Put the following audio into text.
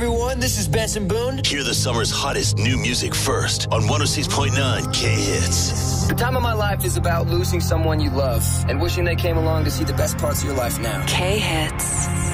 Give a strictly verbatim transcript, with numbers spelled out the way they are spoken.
everyone. This is Benson Boone. Hear the summer's hottest new music first on one oh six point nine K-Hits. The time of my life is about losing someone you love and wishing they came along to see the best parts of your life now. K-Hits.